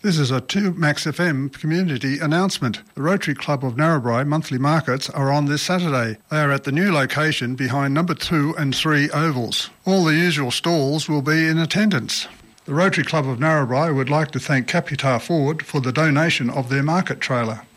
This is a 2Max FM community announcement. The Rotary Club of Narrabri monthly markets are on this Saturday. They are at the new location behind number 2 and 3 ovals. All the usual stalls will be in attendance. The Rotary Club of Narrabri would like to thank Capitar Ford for the donation of their market trailer.